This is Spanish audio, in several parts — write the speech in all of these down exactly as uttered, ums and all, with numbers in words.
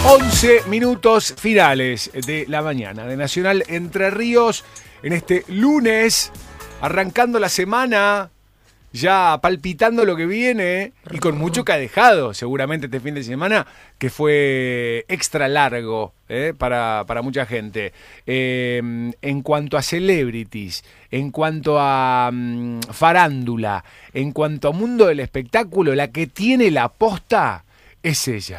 once minutos finales de la mañana de Nacional Entre Ríos en este lunes, arrancando la semana, ya palpitando lo que viene y con mucho que ha dejado seguramente este fin de semana, que fue extra largo eh, para, para mucha gente. Eh, en cuanto a celebrities, en cuanto a um, farándula, en cuanto a mundo del espectáculo, la que tiene la posta es ella.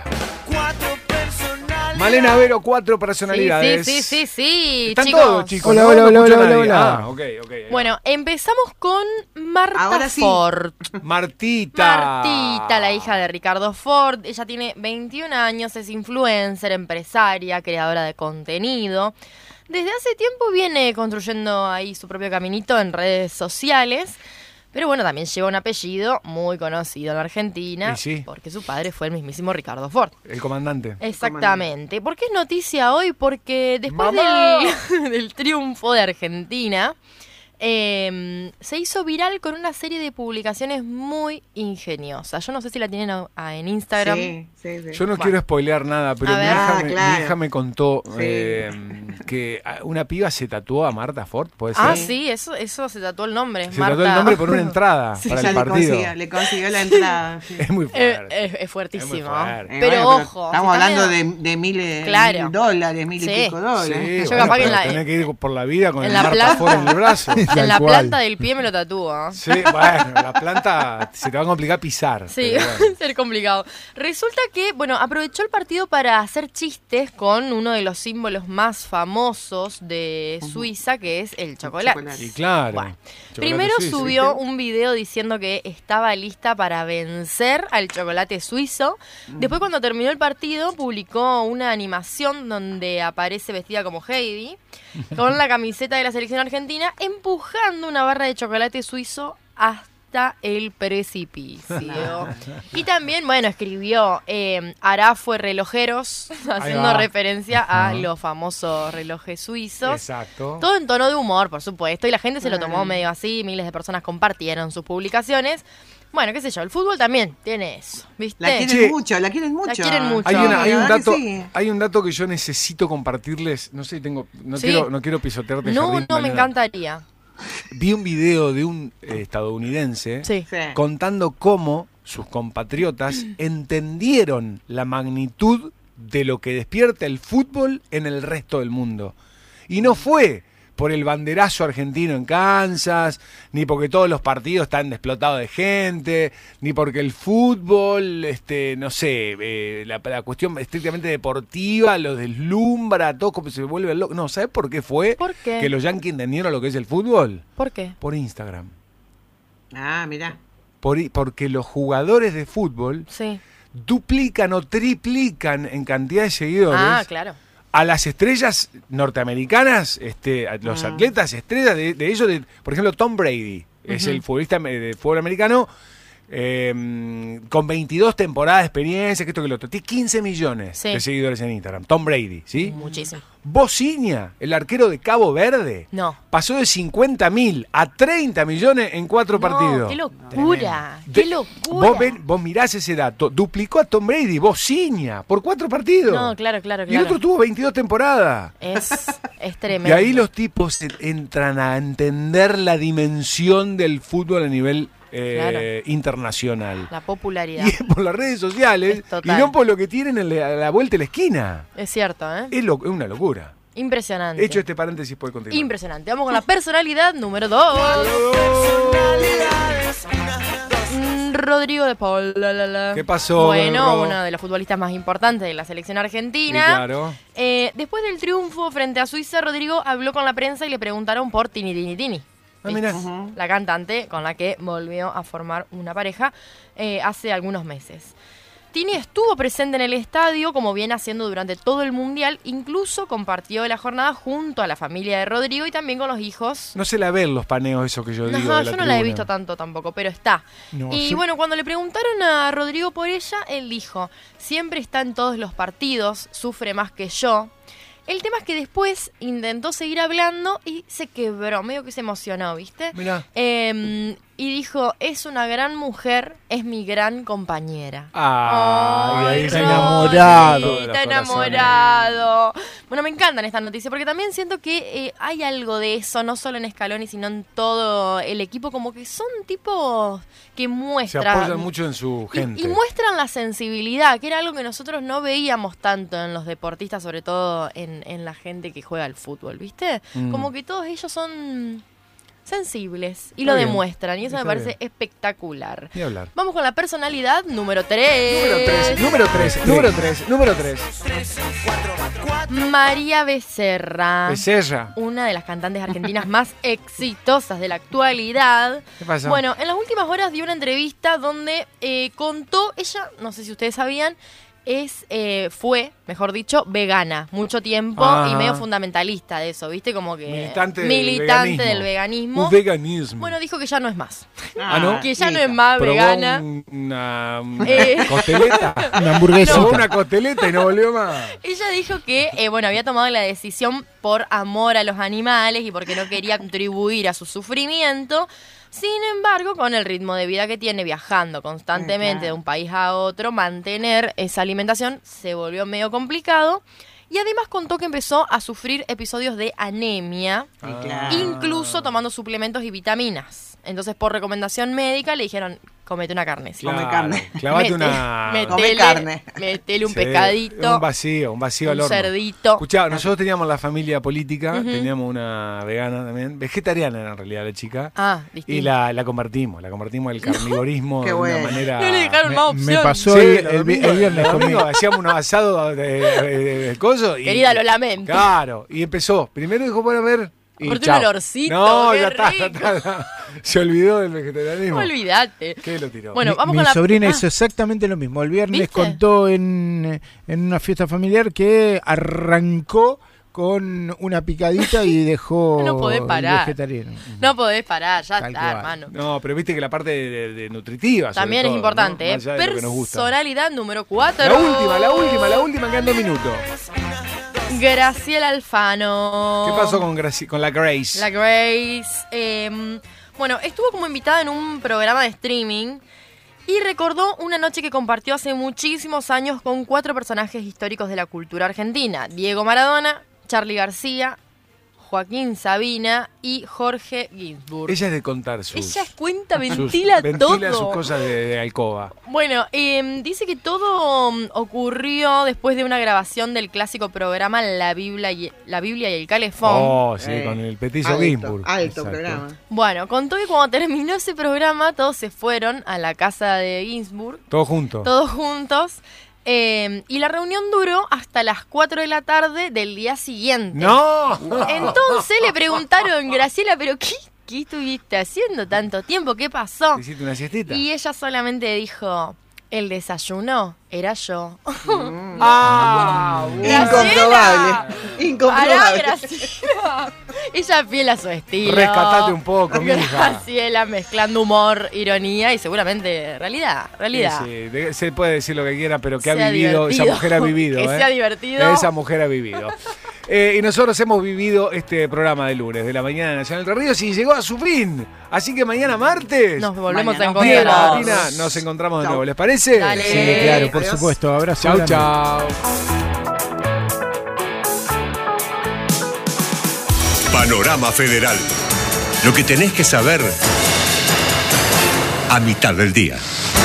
Malena Vero, cuatro personalidades. Sí, sí, sí, sí, sí. Están chicos. todos, chicos. Hola, ¿no? hola, No hola, escucho a hola, nadie. hola. Ah, ok, ok. Bueno, empezamos con Marta Ahora sí. Ford. Martita. Martita, la hija de Ricardo Ford. Ella tiene veintiún años, es influencer, empresaria, creadora de contenido. Desde hace tiempo viene construyendo ahí su propio caminito en redes sociales. Pero bueno, también lleva un apellido muy conocido en la Argentina, Sí, sí. porque su padre fue el mismísimo Ricardo Ford. El comandante. Exactamente. ¿Por qué es noticia hoy? Porque después ¡Mamá! del, del triunfo de Argentina, eh, se hizo viral con una serie de publicaciones muy ingeniosas. Yo no sé si la tienen a- a- en Instagram. Sí, sí, sí. Yo no Bueno. quiero spoilear nada, pero A mi ver. hija, Ah, me, claro. mi hija me contó Sí. eh, que una piba se tatuó a Marta Ford, ¿puede ser? Ah, sí, eso, eso se tatuó el nombre. Se Marta. tatuó el nombre por una entrada Sí. para Ella el le partido. consiguió, le consiguió la entrada. sí. Es muy Eh, fuerte. es, es fuertísimo. Es muy fuerte. Eh, Pero bueno, ojo. Estamos si hablando también- de, de miles Claro. mil dólares, mil Sí. y pico dólares. Sí, Yo bueno, capaz que en pero la- tenés que ir por la vida con en el la Marta planta- Ford en el brazo. En Tal la cual. planta del pie me lo tatúo. Sí, bueno, la planta se te va a complicar pisar. Sí, pero va bueno. a ser complicado. Resulta que, bueno, aprovechó el partido para hacer chistes con uno de los símbolos más famosos de Suiza, que es el chocolate. chocolate. Y claro. Bueno, chocolate primero suizo. subió un video diciendo que estaba lista para vencer al chocolate suizo. Después, cuando terminó el partido, publicó una animación donde aparece vestida como Heidi, con la camiseta de la selección argentina, empujando una barra de chocolate suizo hasta el precipicio. Y también, bueno, escribió eh, Arafue Relojeros, haciendo va. referencia a Ajá. los famosos relojes suizos. Exacto. Todo en tono de humor, por supuesto, y la gente se lo tomó Ah. medio así, miles de personas compartieron sus publicaciones. Bueno, qué sé yo, el fútbol también tiene eso, ¿viste? La quieren Che. mucho, la quieren mucho. quieren mucho. Hay, una- hay un ¿verdad que dato, sí? hay un dato que yo necesito compartirles. No sé, tengo, no Sí. quiero, no quiero pisotearte el No, jardín, no, me Malena. encantaría. Vi un video de un eh, estadounidense Sí. Sí. contando cómo sus compatriotas entendieron la magnitud de lo que despierta el fútbol en el resto del mundo. Y no fue por el banderazo argentino en Kansas, ni porque todos los partidos están explotados de gente, ni porque el fútbol, este, no sé, eh, la, la cuestión estrictamente deportiva los deslumbra, todo como se vuelve loco. No, ¿sabes por qué fue ¿Por qué? que los yankees entendieron lo que es el fútbol? ¿Por qué? Por Instagram. Ah, mirá. Por, i- porque los jugadores de fútbol Sí. duplican o triplican en cantidad de seguidores Ah, claro. a las estrellas norteamericanas, este, a los Ah. atletas estrellas de, de ellos, de, por ejemplo, Tom Brady, es Ujú. el futbolista me- de fútbol americano, eh, con veintidós temporadas de experiencia, que esto que lo otro, tiene quince millones Sí. de seguidores en Instagram, Tom Brady, ¿sí? Muchísimo. Bociña, el arquero de Cabo Verde, No. pasó de cincuenta mil a treinta millones en cuatro No, partidos. ¡Qué locura! De- ¡Qué locura! Vos, ven- vos mirás ese dato, duplicó a Tom Brady, Bociña, por cuatro partidos. No, claro, claro, Y el claro. otro tuvo veintidós temporadas. Es, es Y tremendo. ahí los tipos en- entran a entender la dimensión del fútbol a nivel eh, internacional. La popularidad. Y es por las redes sociales Es y total. no por lo que tienen en la, a la vuelta de la esquina. Es cierto, ¿eh? Es, lo- es una locura. Impresionante. Hecho este paréntesis, puede continuar. Impresionante. Vamos con la personalidad número dos. Mm, Rodrigo de Paul. la, la, la. ¿Qué pasó, Bueno, Rodo? uno de los futbolistas más importantes de la selección Sí, argentina. claro. Eh, después del triunfo frente a Suiza, Rodrigo habló con la prensa y le preguntaron por Tini Tini Tini. Ah, mirá. Ujú. La cantante con la que volvió a formar una pareja eh, hace algunos meses. Tini estuvo presente en el estadio, como viene haciendo durante todo el Mundial, incluso compartió la jornada junto a la familia de Rodrigo y también con los hijos. No se la ven los paneos esos que yo digo. No, de la yo no la he tribuna. visto tanto tampoco, pero está. No, y yo- bueno, cuando le preguntaron a Rodrigo por ella, él dijo, siempre está en todos los partidos, sufre más que yo. El tema es que después intentó seguir hablando y se quebró, medio que se emocionó, ¿viste? Mirá. Eh, y dijo, es una gran mujer, es mi gran compañera. Ah, y ahí Ay, se Ronnie, enamorado. está enamorado. Bueno, me encantan estas noticias porque también siento que eh, hay algo de eso, no solo en Scaloni, sino en todo el equipo, como que son tipos que Se muestran... apoyan mucho en su gente. Y, y muestran la sensibilidad, que era algo que nosotros no veíamos tanto en los deportistas, sobre todo en, en la gente que juega al fútbol, ¿viste? Mm. Como que todos ellos son sensibles y Está lo bien, demuestran, y eso me está parece bien. espectacular. Ni hablar. Vamos con la personalidad número tres. Número tres, número tres, número tres, número tres. María Becerra. Becerra. Una de las cantantes argentinas más exitosas de la actualidad. ¿Qué pasó? Bueno, en las últimas horas dio una entrevista donde eh, contó, ella, no sé si ustedes sabían, es eh, fue, mejor dicho, vegana mucho tiempo Ah. y medio fundamentalista de eso, ¿viste? Como que Militante del militante veganismo. del veganismo. Un veganismo. Bueno, dijo que ya no es más. Ah, ¿no? Que ya no listo. es más Probó vegana. un- una, una Eh. costeleta. Una hamburguesa. Probó una costeleta y no volvió más. Ella dijo que, eh, bueno, había tomado la decisión por amor a los animales y porque no quería contribuir a su sufrimiento. Sin embargo, con el ritmo de vida que tiene, viajando constantemente claro. de un país a otro, mantener esa alimentación se volvió medio complicado. Y además contó que empezó a sufrir episodios de anemia, Sí, claro. incluso tomando suplementos y vitaminas. Entonces, por recomendación médica, le dijeron, comete una carnecita. Come carne. Clavate Mete- una. metele- Come carne. Metele un Sí, pescadito, Un vacío, un vacío al un horno. cerdito. Escuchá, nosotros teníamos la familia política, Ujú. teníamos una vegana también, vegetariana era en realidad la chica. Ah, Y distinto. la, la convertimos, la convertimos al carnivorismo Qué de una bueno. manera. No le dejaron Me, más me opción. pasó Sí, el, los el vi- domingos- el viernes los comí. domingos hacíamos unos asados de, de- de- de coso y, Querida, lo lamento. Claro, y empezó. Primero dijo, bueno, a ver. Y Aparte chao. un olorcito, No, qué ya está, ya rico. está, ya. Se olvidó del vegetarianismo. Olvídate. ¿Qué lo tiró? Bueno, Mi- vamos mi con la... sobrina Ah, hizo exactamente lo mismo. El viernes ¿Viste? contó en, en una fiesta familiar que arrancó con una picadita y dejó No podés el parar. vegetariano. No podés parar, ya Tal está, cual. hermano. No, pero viste que la parte de, de- de nutritiva sobre También es todo, importante, ¿no? ¿eh? Más allá de lo que nos gusta. Personalidad número cuatro. La última, la última, la última, quedan dos minutos. Graciela Alfano. ¿Qué pasó con, Graci- con la Grace? La Grace. eh, bueno, estuvo como invitada en un programa de streaming y recordó una noche que compartió hace muchísimos años con cuatro personajes históricos de la cultura argentina. Diego Maradona, Charly García, Joaquín Sabina y Jorge Ginsburg. Ella es de contar sus... Ella cuenta, sus- ventila, todo. Ventila sus cosas de, de alcoba. Bueno, eh, dice que todo mm, ocurrió después de una grabación del clásico programa La Biblia y, La Biblia y el Calefón. Oh, sí, Eh, con el petizo alto, Ginsburg. Alto Exacto. programa. Bueno, contó que cuando terminó ese programa todos se fueron a la casa de Ginsburg, Todo junto. todos juntos, eh, y la reunión duró hasta las cuatro de la tarde del día siguiente. ¡No! Entonces le preguntaron, Graciela, ¿pero qué, qué estuviste haciendo tanto tiempo? ¿Qué pasó? ¿Hiciste una siestita? Y ella solamente dijo, el desayuno era yo. ¡Ah! Incomprobable. Pará, Incomprobable. Graciela. Ella es fiel a su estilo. Rescatate un poco, mija. Graciela mezclando humor, ironía y seguramente realidad, realidad. Sí, sí, de- se puede decir lo que quiera, pero que ha Sea vivido, esa divertido. mujer ha vivido. Que ¿eh? sea divertido. Esa mujer ha vivido. Eh, y nosotros hemos vivido este programa de lunes, de la mañana de Nacional Entre Ríos, y llegó a su fin. Así que mañana martes, Nos volvemos Mañana a nos diez de la encontrar. mañana, nos encontramos de Chau. nuevo. ¿Les parece? Dale. Sí, Eh, claro, por adiós. supuesto. Abrazo Chau, grande. chau. Panorama Federal. Lo que tenés que saber a mitad del día.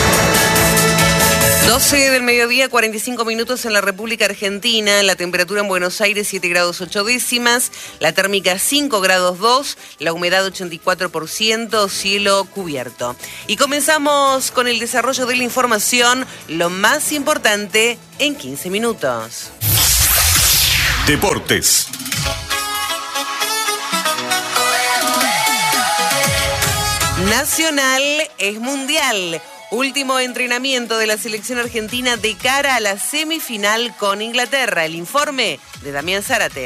doce del mediodía, cuarenta y cinco minutos en la República Argentina. La temperatura en Buenos Aires, siete grados ocho décimas. La térmica, cinco grados dos. La humedad, ochenta y cuatro por ciento. Cielo cubierto. Y comenzamos con el desarrollo de la información. Lo más importante en quince minutos. Deportes. Nacional es mundial. Último entrenamiento de la selección argentina de cara a la semifinal con Inglaterra. El informe de Damián Zárate.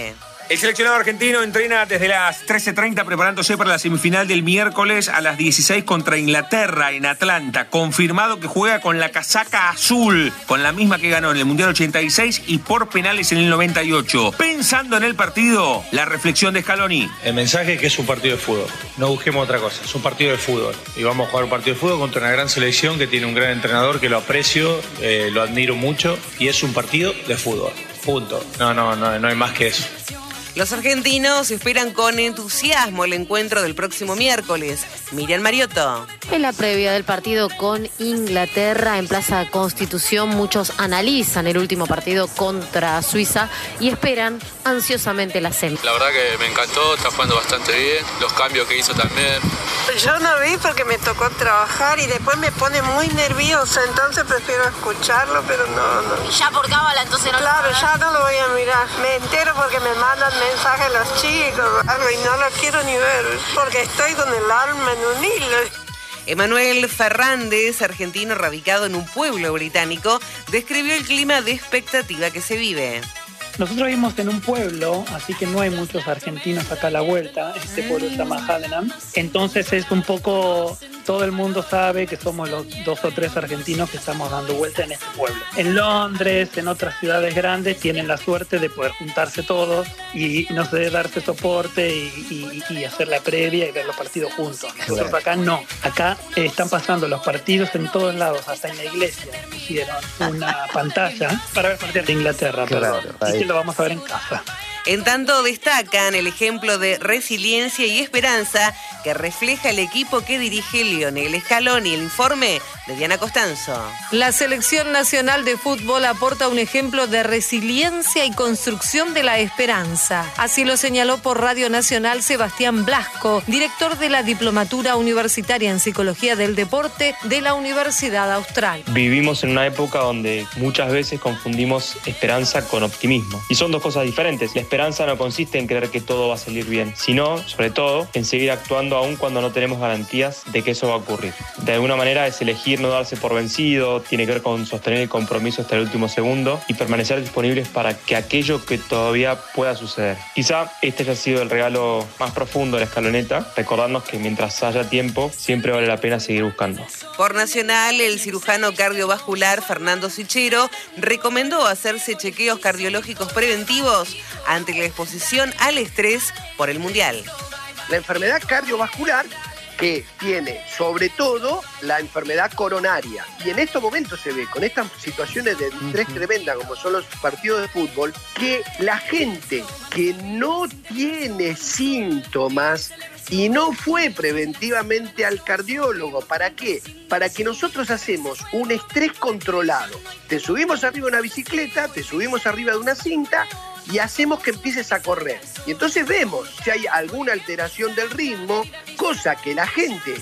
El seleccionado argentino entrena desde las trece treinta preparándose para la semifinal del miércoles a las dieciséis contra Inglaterra en Atlanta. Confirmado que juega con la casaca azul, con la misma que ganó en el Mundial ochenta y seis y por penales en el noventa y ocho. Pensando en el partido, la reflexión de Scaloni. El mensaje es que es un partido de fútbol. No busquemos otra cosa, es un partido de fútbol. Y vamos a jugar un partido de fútbol contra una gran selección que tiene un gran entrenador que lo aprecio, eh, lo admiro mucho. Y es un partido de fútbol. Punto. No, no, no, no hay más que eso. Los argentinos esperan con entusiasmo el encuentro del próximo miércoles. Miriam Mariotto. En la previa del partido con Inglaterra en Plaza Constitución, muchos analizan el último partido contra Suiza y esperan ansiosamente la semi. La verdad que me encantó, está jugando bastante bien, los cambios que hizo también. Yo no vi porque me tocó trabajar y después me pone muy nerviosa, entonces prefiero escucharlo, pero no, no. Ya por cábala, entonces no. Claro, ya no lo voy a mirar. Me entero porque me mandan mensajes los chicos, algo, y no lo quiero ni ver, porque estoy con el alma en un hilo. Emanuel Fernández, argentino radicado en un pueblo británico, describió el clima de expectativa que se vive. Nosotros vivimos en un pueblo, así que no hay muchos argentinos acá a la vuelta. Este pueblo se llama Haddenham. Entonces es un poco, todo el mundo sabe que somos los dos o tres argentinos que estamos dando vuelta en este pueblo. En Londres, en otras ciudades grandes, tienen la suerte de poder juntarse todos y, no sé, darse soporte y, y, y hacer la previa y ver los partidos juntos. Nosotros acá no. Acá eh, están pasando los partidos en todos lados, hasta en la iglesia. Hicieron una pantalla para ver partidos de Inglaterra, Claro, perdón. Lo vamos a ver en casa. En tanto destacan el ejemplo de resiliencia y esperanza que refleja el equipo que dirige Lionel Scaloni. El informe de Diana Costanzo. La selección nacional de fútbol aporta un ejemplo de resiliencia y construcción de la esperanza. Así lo señaló por Radio Nacional Sebastián Blasco, director de la Diplomatura Universitaria en Psicología del Deporte de la Universidad Austral. Vivimos en una época donde muchas veces confundimos esperanza con optimismo. Y son dos cosas diferentes. La esperanza no consiste en creer que todo va a salir bien, sino, sobre todo, en seguir actuando aún cuando no tenemos garantías de que eso va a ocurrir. De alguna manera es elegir no darse por vencido, tiene que ver con sostener el compromiso hasta el último segundo y permanecer disponibles para que aquello que todavía pueda suceder. Quizá este haya sido el regalo más profundo de la escaloneta, recordarnos que mientras haya tiempo, siempre vale la pena seguir buscando. Por Nacional, el cirujano cardiovascular Fernando Sichero recomendó hacerse chequeos cardiológicos preventivos ante la exposición al estrés por el Mundial. La enfermedad cardiovascular que tiene sobre todo la enfermedad coronaria. Y en estos momentos se ve, con estas situaciones de estrés uh-huh. tremenda como son los partidos de fútbol, que la gente que no tiene síntomas y no fue preventivamente al cardiólogo. ¿Para qué? Para que nosotros hacemos un estrés controlado. Te subimos arriba de una bicicleta, te subimos arriba de una cinta y hacemos que empieces a correr. Y entonces vemos si hay alguna alteración del ritmo, cosa que la gente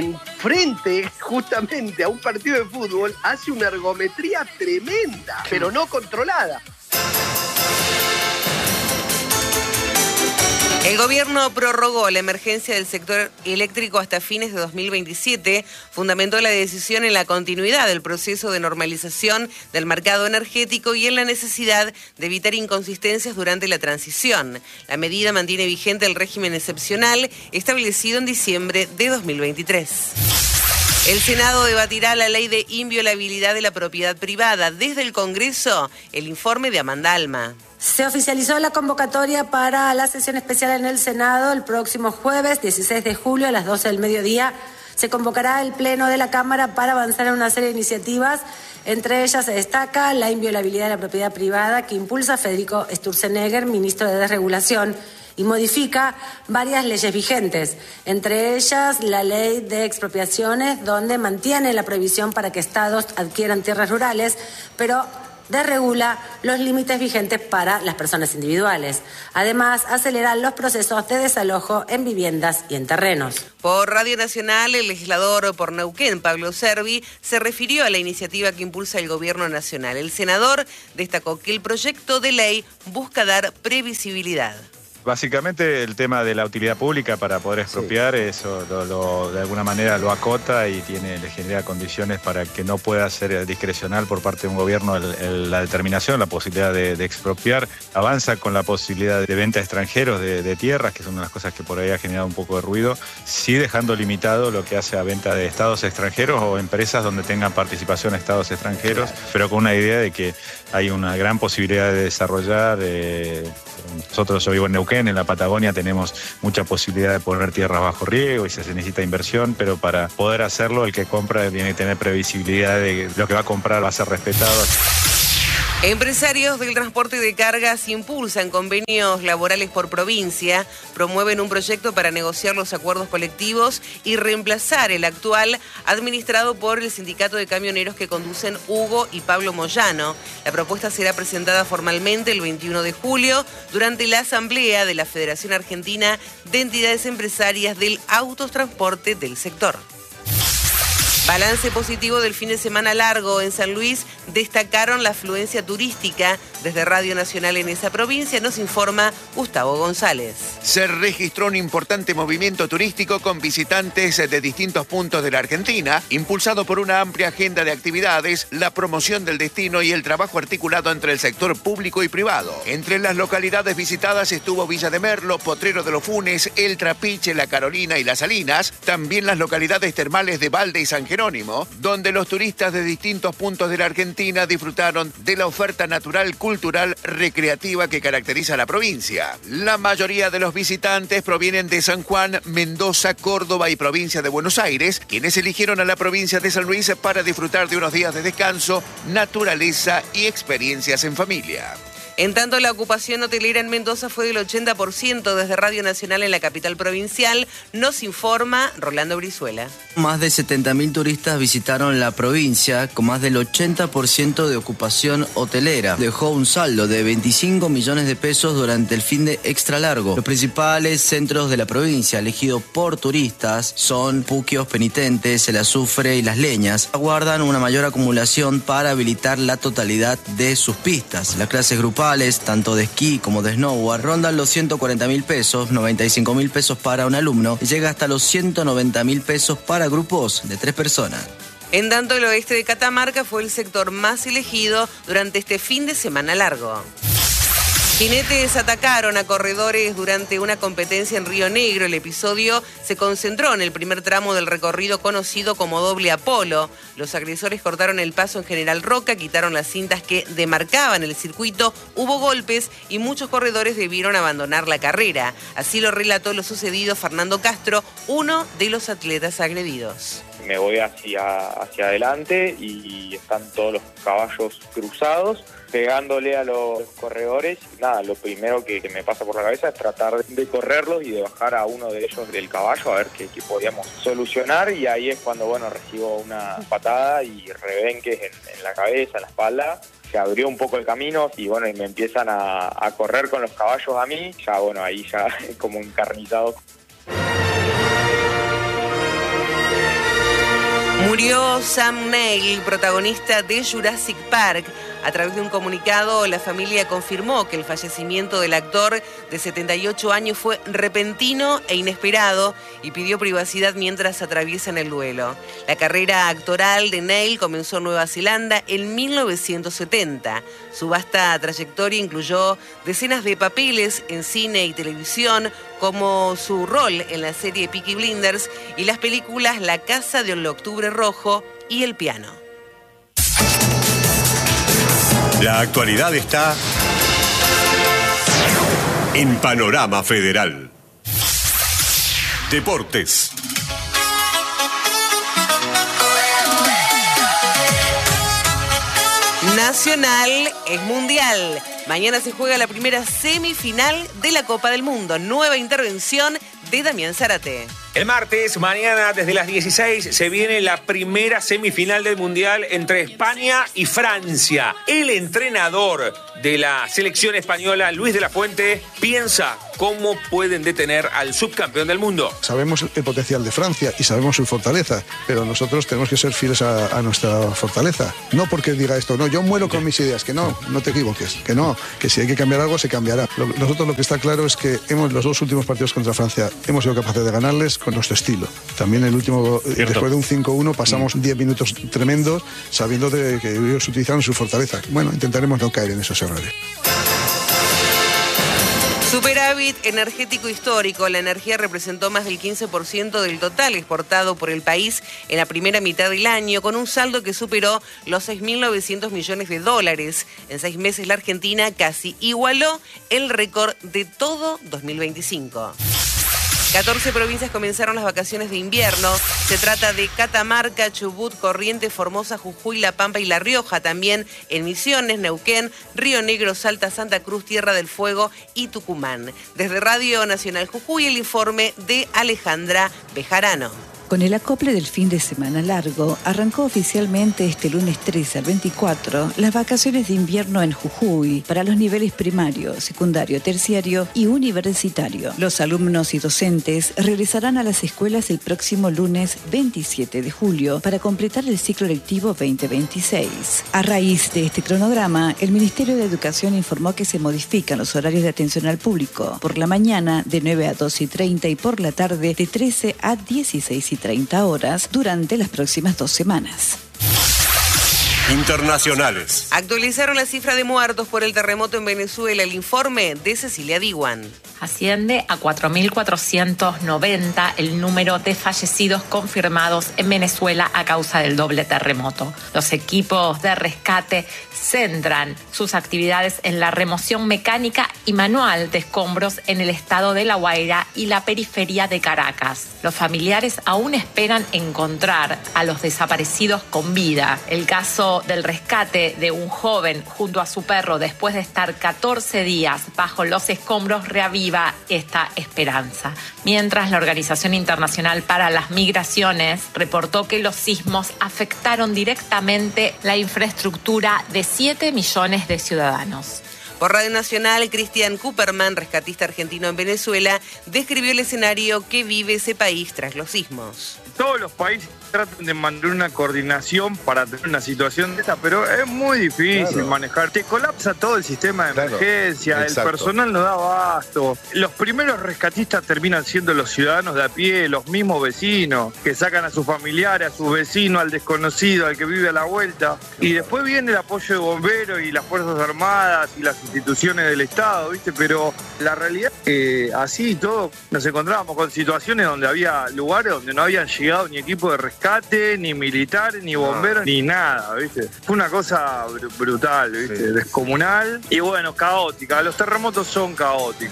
enfrente justamente a un partido de fútbol hace una ergometría tremenda, pero no controlada. El gobierno prorrogó la emergencia del sector eléctrico hasta fines de dos mil veintisiete, fundamentó la decisión en la continuidad del proceso de normalización del mercado energético y en la necesidad de evitar inconsistencias durante la transición. La medida mantiene vigente el régimen excepcional establecido en diciembre de dos mil veintitrés. El Senado debatirá la ley de inviolabilidad de la propiedad privada. Desde el Congreso, el informe de Amanda Alma. Se oficializó la convocatoria para la sesión especial en el Senado el próximo jueves, dieciséis de julio, a las doce del mediodía. Se convocará el Pleno de la Cámara para avanzar en una serie de iniciativas. Entre ellas se destaca la inviolabilidad de la propiedad privada que impulsa Federico Sturzenegger, ministro de Desregulación, y modifica varias leyes vigentes, entre ellas la ley de expropiaciones, donde mantiene la prohibición para que estados adquieran tierras rurales, pero desregula los límites vigentes para las personas individuales. Además, acelera los procesos de desalojo en viviendas y en terrenos. Por Radio Nacional, el legislador por Neuquén, Pablo Servi, se refirió a la iniciativa que impulsa el Gobierno Nacional. El senador destacó que el proyecto de ley busca dar previsibilidad. Básicamente el tema de la utilidad pública para poder expropiar, sí. eso lo, lo, de alguna manera lo acota y tiene, le genera condiciones para que no pueda ser discrecional por parte de un gobierno el, el, la determinación, la posibilidad de, de expropiar. Avanza con la posibilidad de venta a extranjeros de, de tierras, que es una de las cosas que por ahí ha generado un poco de ruido, sí dejando limitado lo que hace a venta de estados extranjeros o empresas donde tengan participación estados extranjeros, pero con una idea de que hay una gran posibilidad de desarrollar. Eh, nosotros, yo vivo en Neuquén, en la Patagonia tenemos mucha posibilidad de poner tierras bajo riego y se necesita inversión, pero para poder hacerlo el que compra tiene que tener previsibilidad de que lo que va a comprar va a ser respetado. Empresarios del transporte de cargas impulsan convenios laborales por provincia, promueven un proyecto para negociar los acuerdos colectivos y reemplazar el actual administrado por el sindicato de camioneros que conducen Hugo y Pablo Moyano. La propuesta será presentada formalmente el veintiuno de julio durante la asamblea de la Federación Argentina de Entidades Empresarias del Autotransporte del sector. Balance positivo del fin de semana largo en San Luis, destacaron la afluencia turística. Desde Radio Nacional en esa provincia nos informa Gustavo González. Se registró un importante movimiento turístico con visitantes de distintos puntos de la Argentina, impulsado por una amplia agenda de actividades, la promoción del destino y el trabajo articulado entre el sector público y privado. Entre las localidades visitadas estuvo Villa de Merlo, Potrero de los Funes, El Trapiche, La Carolina y Las Salinas, también las localidades termales de Valde y San Jerónimo, donde los turistas de distintos puntos de la Argentina disfrutaron de la oferta natural, cultural, recreativa que caracteriza a la provincia. La mayoría de los visitantes provienen de San Juan, Mendoza, Córdoba y provincia de Buenos Aires, quienes eligieron a la provincia de San Luis para disfrutar de unos días de descanso, naturaleza y experiencias en familia. En tanto, la ocupación hotelera en Mendoza fue del ochenta por ciento. Desde Radio Nacional en la capital provincial nos informa Rolando Brizuela. Más de setenta mil turistas visitaron la provincia, con más del ochenta por ciento de ocupación hotelera. Dejó un saldo de veinticinco millones de pesos durante el fin de extra largo. Los principales centros de la provincia elegidos por turistas son Puquios, Penitentes, El Azufre y Las Leñas. Aguardan una mayor acumulación para habilitar la totalidad de sus pistas. Las clases grupales, tanto de esquí como de snowboard, rondan los ciento cuarenta mil pesos, noventa y cinco mil pesos para un alumno y llega hasta los ciento noventa mil pesos para grupos de tres personas. En tanto, el oeste de Catamarca fue el sector más elegido durante este fin de semana largo. Jinetes atacaron a corredores durante una competencia en Río Negro. El episodio se concentró en el primer tramo del recorrido conocido como Doble Apolo. Los agresores cortaron el paso en General Roca, quitaron las cintas que demarcaban el circuito, hubo golpes y muchos corredores debieron abandonar la carrera. Así lo relató lo sucedido Fernando Castro, uno de los atletas agredidos. Me voy hacia, hacia adelante y están todos los caballos cruzados, pegándole a los corredores. Nada, lo primero que, que me pasa por la cabeza es tratar de correrlos y de bajar a uno de ellos del caballo a ver qué, qué podíamos solucionar, y ahí es cuando, bueno, recibo una patada y rebenques en, en la cabeza, en la espalda. Se abrió un poco el camino y bueno, y me empiezan a, a correr con los caballos a mí. Ya bueno, ahí ya como encarnizado. Murió Sam Neill, protagonista de Jurassic Park. A través de un comunicado, la familia confirmó que el fallecimiento del actor de setenta y ocho años fue repentino e inesperado y pidió privacidad mientras atraviesan el duelo. La carrera actoral de Neill comenzó en Nueva Zelanda en mil novecientos setenta. Su vasta trayectoria incluyó decenas de papeles en cine y televisión, como su rol en la serie Peaky Blinders y las películas La Casa del Octubre Rojo y El Piano. La actualidad está en Panorama Federal. Deportes. Nacional es mundial. Mañana se juega la primera semifinal de la Copa del Mundo. Nueva intervención de Damián Zárate. El martes, mañana desde las dieciséis, se viene la primera semifinal del Mundial entre España y Francia. El entrenador de la selección española, Luis de la Fuente, piensa cómo pueden detener al subcampeón del mundo. Sabemos el potencial de Francia y sabemos su fortaleza, pero nosotros tenemos que ser fieles a, a nuestra fortaleza. No porque diga esto, no, yo muero con mis ideas, que no, no te equivoques, que no, que si hay que cambiar algo, se cambiará. Lo, nosotros lo que está claro es que hemos los dos últimos partidos contra Francia hemos sido capaces de ganarles con nuestro estilo. También el último, Cierto. después de un cinco uno, pasamos diez mm. minutos tremendos sabiendo de que ellos utilizaron su fortaleza. Bueno, intentaremos no caer en esos errores. Superávit energético histórico. La energía representó más del quince por ciento del total exportado por el país en la primera mitad del año, con un saldo que superó los seis mil novecientos millones de dólares. En seis meses la Argentina casi igualó el récord de todo dos mil veinticinco. catorce provincias comenzaron las vacaciones de invierno. Se trata de Catamarca, Chubut, Corrientes, Formosa, Jujuy, La Pampa y La Rioja. También en Misiones, Neuquén, Río Negro, Salta, Santa Cruz, Tierra del Fuego y Tucumán. Desde Radio Nacional Jujuy, el informe de Alejandra Bejarano. Con el acople del fin de semana largo, arrancó oficialmente este lunes trece al veinticuatro las vacaciones de invierno en Jujuy para los niveles primario, secundario, terciario y universitario. Los alumnos y docentes regresarán a las escuelas el próximo lunes veintisiete de julio para completar el ciclo lectivo veinte veintiséis. A raíz de este cronograma, el Ministerio de Educación informó que se modifican los horarios de atención al público. Por la mañana de nueve a doce y treinta y por la tarde de trece a dieciséis y treinta horas durante las próximas dos semanas. Internacionales. Actualizaron la cifra de muertos por el terremoto en Venezuela. El informe de Cecilia Diwan. Asciende a cuatro mil cuatrocientos noventa el número de fallecidos confirmados en Venezuela a causa del doble terremoto. Los equipos de rescate centran sus actividades en la remoción mecánica y manual de escombros en el estado de La Guaira y la periferia de Caracas. Los familiares aún esperan encontrar a los desaparecidos con vida. El caso del rescate de un joven junto a su perro después de estar catorce días bajo los escombros reaviva esta esperanza. Mientras, la Organización Internacional para las Migraciones reportó que los sismos afectaron directamente la infraestructura de siete millones de ciudadanos. Por Radio Nacional, Cristian Cooperman, rescatista argentino en Venezuela, describió el escenario que vive ese país tras los sismos. Todos los países tratan de mantener una coordinación para tener una situación de esta, pero es muy difícil claro. manejar. Te colapsa todo el sistema de claro. emergencia, Exacto. el personal no da abasto. Los primeros rescatistas terminan siendo los ciudadanos de a pie, los mismos vecinos, que sacan a sus familiares, a sus vecinos, al desconocido, al que vive a la vuelta. Y después viene el apoyo de bomberos y las Fuerzas Armadas y las instituciones del Estado, ¿viste? Pero la realidad es que así y todo nos encontrábamos con situaciones donde había lugares donde no habían llegado ni equipo de rescate, ni militares, ni bomberos, ni nada, ¿viste? Fue una cosa br- brutal, ¿viste? Sí. Descomunal y bueno, caótica. Los terremotos son caóticos.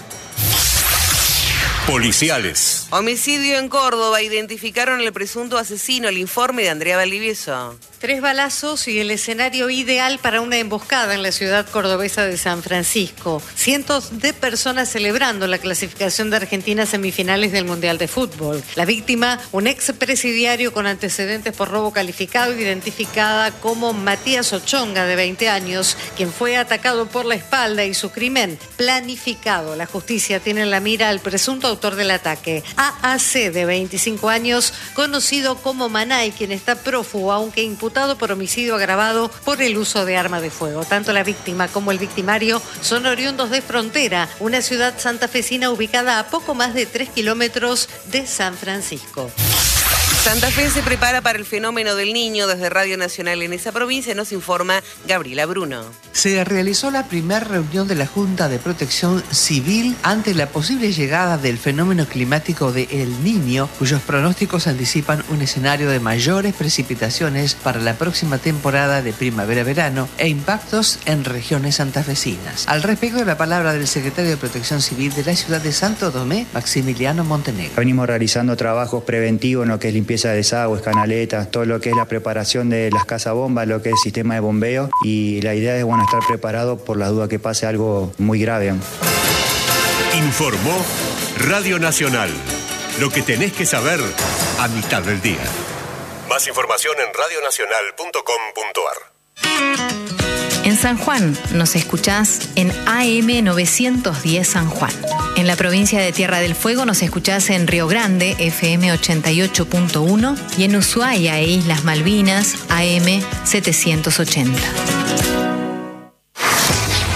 Policiales. Homicidio en Córdoba. Identificaron al presunto asesino. El informe de Andrea Valdivieso. Tres balazos y el escenario ideal para una emboscada en la ciudad cordobesa de San Francisco. Cientos de personas celebrando la clasificación de Argentina a semifinales del Mundial de Fútbol. La víctima, un expresidiario con antecedentes por robo calificado, identificada como Matías Ochonga, de veinte años, quien fue atacado por la espalda y su crimen planificado. La justicia tiene en la mira al presunto autor del ataque, A A C, de veinticinco años, conocido como Manay, quien está prófugo, aunque imputado por homicidio agravado por el uso de arma de fuego. Tanto la víctima como el victimario son oriundos de Frontera, una ciudad santafesina ubicada a poco más de tres kilómetros de San Francisco. Santa Fe se prepara para el fenómeno del Niño. Desde Radio Nacional en esa provincia nos informa Gabriela Bruno. Se realizó la primera reunión de la Junta de Protección Civil ante la posible llegada del fenómeno climático de El Niño, cuyos pronósticos anticipan un escenario de mayores precipitaciones para la próxima temporada de primavera-verano e impactos en regiones santafesinas. Al respecto, la palabra del secretario de Protección Civil de la ciudad de Santo Tomé, Maximiliano Montenegro. Venimos realizando trabajos preventivos en lo que es limpieza de desagües, canaletas, todo lo que es la preparación de las cazabombas, lo que es el sistema de bombeo, y la idea es bueno estar preparado por la duda que pase algo muy grave. Informó Radio Nacional. Lo que tenés que saber a mitad del día. Más información en radio nacional punto com punto a r. En San Juan nos escuchás en A M novecientos diez San Juan. En la provincia de Tierra del Fuego nos escuchás en Río Grande, F M ochenta y ocho punto uno, y en Ushuaia e Islas Malvinas, A M setecientos ochenta.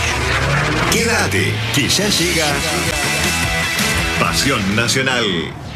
Quédate, que ya llega Pasión Nacional.